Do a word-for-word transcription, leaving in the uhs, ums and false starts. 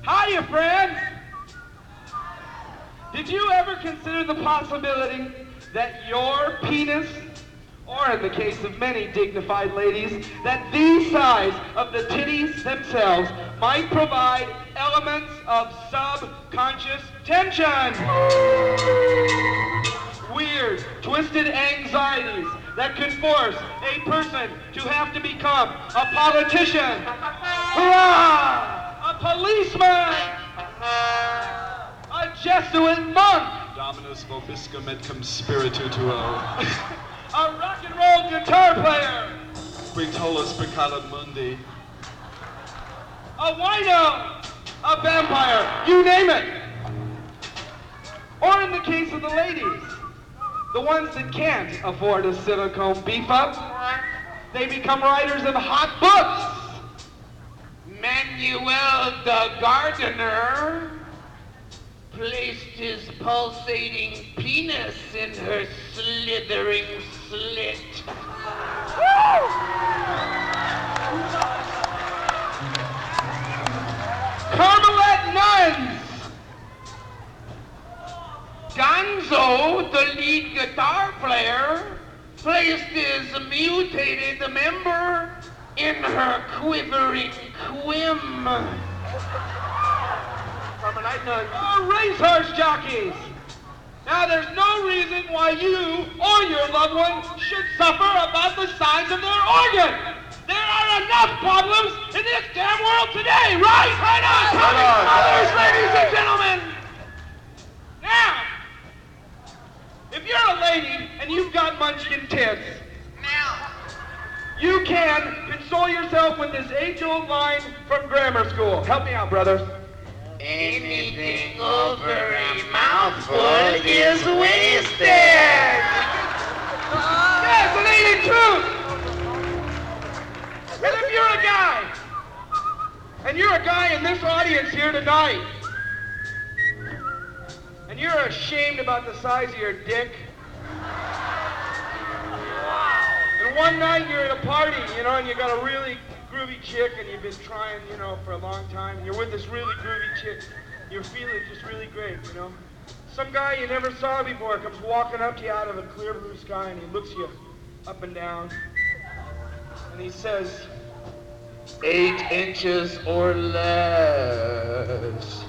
Hiya, friends! Did you ever consider the possibility that your penis, or in the case of many dignified ladies, that the size of the titties themselves might provide elements of subconscious tension? Weird, twisted anxieties that could force a person to have to become a politician, hurrah, a policeman, a Jesuit monk, Dominus vobiscum et cum spiritu tuo, a rock and roll guitar player, qui tollis peccata mundi, a wino, a vampire, you name it. Or in the case of the ladies, the ones that can't afford a silicone beef up, they become writers of hot books. Manuel the gardener placed his pulsating penis in her slithering slit. Carmelite nuns! Gonzo, the lead guitar player, placed his mutated member in her quivering quim. Carmelite nuns. Oh, racehorse jockeys! Now there's no reason why you or your loved one should suffer about the size of their organ. There are enough problems in this damn world today, right? Right on, Tommy Mothers, ladies and gentlemen! Now, if you're a lady and you've got munchkin tits, Now, you can console yourself with this age-old line from grammar school. Help me out, brothers. anything over a mouthful is wasted. Yes, it ain't it true. And if you're a guy, and you're a guy in this audience here tonight, and you're ashamed about the size of your dick, and one night you're at a party, you know, and you got a really groovy chick, and you've been trying, you know, for a long time, and you're with this really groovy chick, you're feeling just really great, you know. Some guy you never saw before comes walking up to you out of a clear blue sky, and he looks you up and down, and he says, eight inches or less.